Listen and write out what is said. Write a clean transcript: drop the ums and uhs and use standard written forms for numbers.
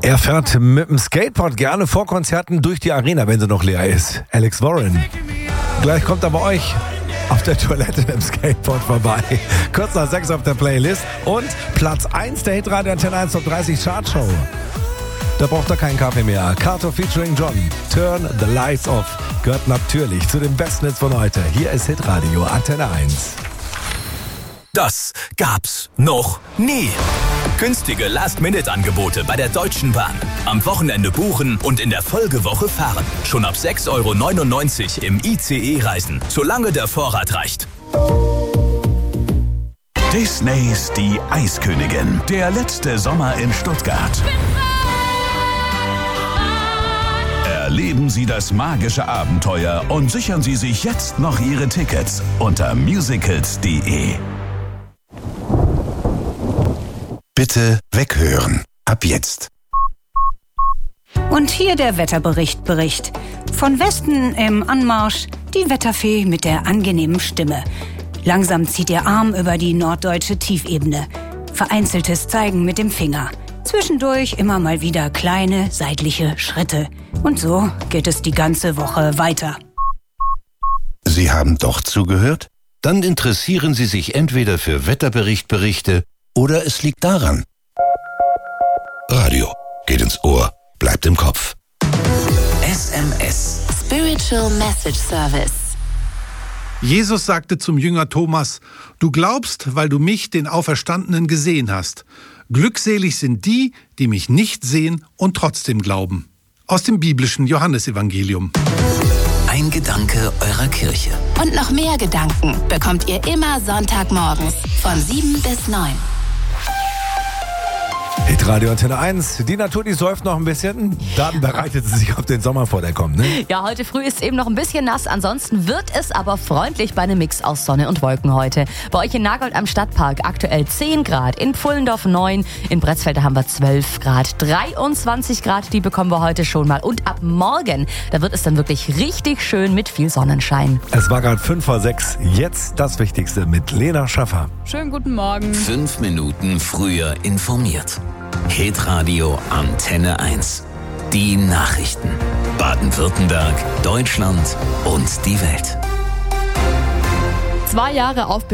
Er fährt mit dem Skateboard gerne vor Konzerten durch die Arena, wenn sie noch leer ist. Alex Warren. Gleich kommt er bei euch auf der Toilette mit dem Skateboard vorbei. Kurz nach 6 auf der Playlist. Und Platz 1 der Hitradio Antenne 1 Top 30 Chartshow. Da braucht er keinen Kaffee mehr. Kato featuring John. Turn the Lights Off. Gehört natürlich zu den besten Hits von heute. Hier ist Hitradio Antenne 1. Das gab's noch nie. Günstige Last-Minute-Angebote bei der Deutschen Bahn. Am Wochenende buchen und in der Folgewoche fahren. Schon ab 6,99 € im ICE reisen, solange der Vorrat reicht. Disneys Die Eiskönigin. Der letzte Sommer in Stuttgart. Erleben Sie das magische Abenteuer und sichern Sie sich jetzt noch Ihre Tickets unter musicals.de. Bitte weghören. Ab jetzt. Und hier der Wetterbericht. Von Westen im Anmarsch die Wetterfee mit der angenehmen Stimme. Langsam zieht ihr Arm über die norddeutsche Tiefebene. Vereinzeltes Zeigen mit dem Finger. Zwischendurch immer mal wieder kleine seitliche Schritte. Und so geht es die ganze Woche weiter. Sie haben doch zugehört? Dann interessieren Sie sich entweder für Wetterberichte oder es liegt daran. Radio geht ins Ohr, bleibt im Kopf. SMS. Spiritual Message Service. Jesus sagte zum Jünger Thomas: Du glaubst, weil du mich, den Auferstandenen, gesehen hast. Glückselig sind die, die mich nicht sehen und trotzdem glauben. Aus dem biblischen Johannesevangelium. Ein Gedanke eurer Kirche. Und noch mehr Gedanken bekommt ihr immer Sonntagmorgens von 7 bis 9. Hitradio Antenne 1. Die Natur, die säuft noch ein bisschen. Dann bereitet sie sich auf den Sommer vor, der kommt, ne? Ja, heute früh ist eben noch ein bisschen nass. Ansonsten wird es aber freundlich bei einem Mix aus Sonne und Wolken heute. Bei euch in Nagold am Stadtpark aktuell 10 Grad, in Pfullendorf 9, in Bretzfelder haben wir 12 Grad. 23 Grad, die bekommen wir heute schon mal. Und ab morgen, da wird es dann wirklich richtig schön mit viel Sonnenschein. Es war gerade 5 vor 6. Jetzt das Wichtigste mit Lena Schaffer. Schönen guten Morgen. 5 Minuten früher informiert. Hitradio Antenne 1. Die Nachrichten. Baden-Württemberg, Deutschland und die Welt. 2 Jahre auf